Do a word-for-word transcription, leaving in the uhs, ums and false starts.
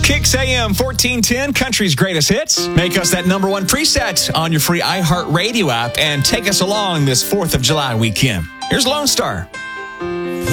Kicks A M fourteen ten, country's greatest hits. Make us that number one preset on your free iHeartRadio app and take us along this fourth of July weekend. Here's Lone Star.